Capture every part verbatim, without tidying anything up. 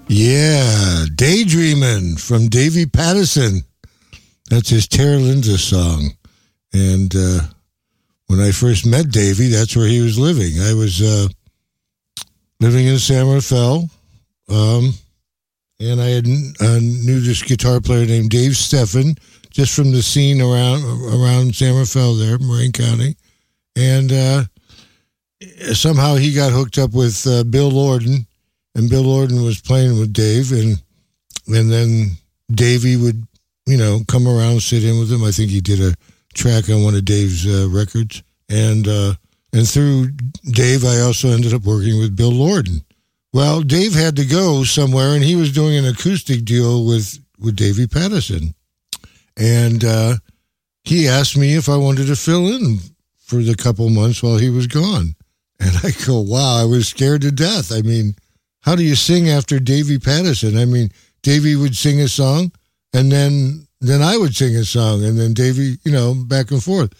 Yeah, Daydreamin' from Davy Pattison. That's his Tara Linda song. And uh, when I first met Davy, that's where he was living. I was uh, living in San Rafael, um, and I had uh, knew this guitar player named Dave Steffen, just from the scene around around San Rafael there, Marin County. And uh, somehow he got hooked up with uh, Bill Lorden. And Bill Lorden was playing with Dave, and and then Davey would, you know, come around and sit in with him. I think he did a track on one of Dave's uh, records. And uh, and through Dave, I also ended up working with Bill Lorden. Well, Dave had to go somewhere, and he was doing an acoustic deal with, with Davy Pattison. And uh, he asked me if I wanted to fill in for the couple months while he was gone. And I go, wow, I was scared to death. I mean, how do you sing after Davy Pattison? I mean, Davy would sing a song, and then then I would sing a song, and then Davy, you know, back and forth.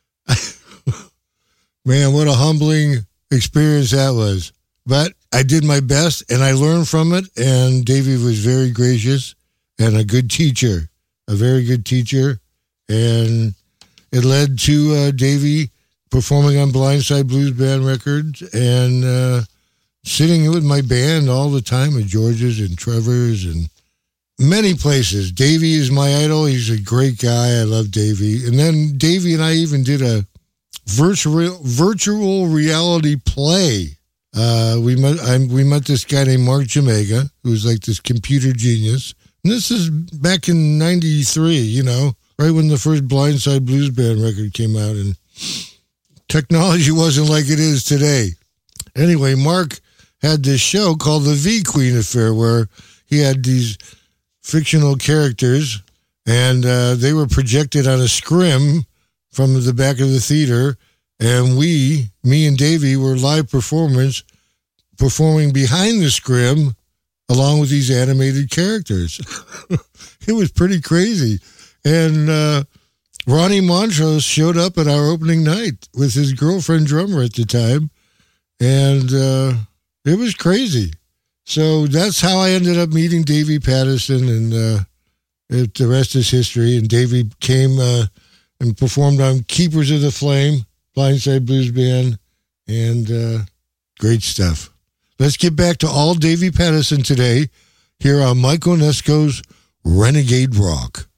Man, what a humbling experience that was. But I did my best, and I learned from it, and Davy was very gracious and a good teacher, a very good teacher. And it led to uh, Davy performing on Blindside Blues Band records, and uh, sitting with my band all the time at George's and Trevor's and many places. Davey is my idol. He's a great guy. I love Davey. And then Davey and I even did a virtual virtual reality play. Uh, we met I, we met this guy named Mark Jamaica, who's like this computer genius. And this is back in ninety-three, you know, right when the first Blindside Blues Band record came out. And technology wasn't like it is today. Anyway, Mark had this show called the V Queen Affair, where he had these fictional characters, and uh, they were projected on a scrim from the back of the theater, and we, me and Davey, were live performers performing behind the scrim along with these animated characters. It was pretty crazy. And uh, Ronnie Montrose showed up at our opening night with his girlfriend drummer at the time, and uh, it was crazy. So that's how I ended up meeting Davy Pattison, and uh, it, the rest is history. And Davy came uh, and performed on Keepers of the Flame, Blindside Blues Band, and uh, great stuff. Let's get back to all Davy Pattison today here on Mike Onesko's Renegade Rock.